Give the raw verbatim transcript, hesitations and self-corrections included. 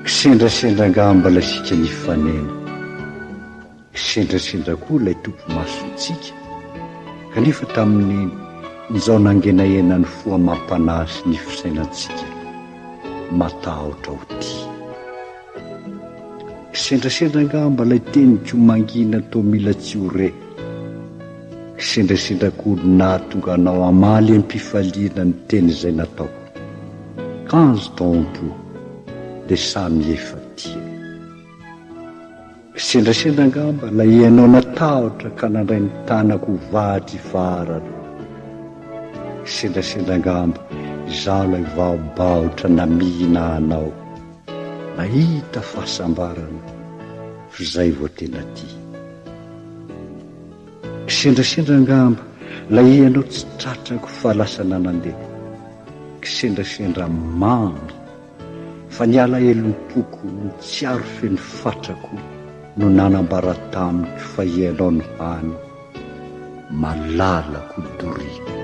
Kisendrasendra ngamba ilay sika nifanena, kisendrasendra koa ilay tompo masontsika, kanefa tamin'ny nizao nangenahena ny foa mampanasy ny fisainantsika matahotra ho ty. Kisendrasendra ngamba ilay teny komangina to mila tsy ho re, kisendrasendra koa nahatonga anao amaly am-pifaliana ny teny izay natao. Quinze tompo de samy efa tia. Kisendrasendra ngamba ilay ianao natahotra ka nandray ny tanako vatry farana. Kisendrasendra ngamba izaho ilay vaobaotra namihina anao, nahita fahasambarana fa izay vao tena tia. Kisendrasendra ngamba ilay ianao tsy tratrako fa lasa nanandeha. Kisendrasendra mamy fa niala elom-poko no tsy aro feno fatrako no nanambara tamiko fa ianao no hany malalako doriko.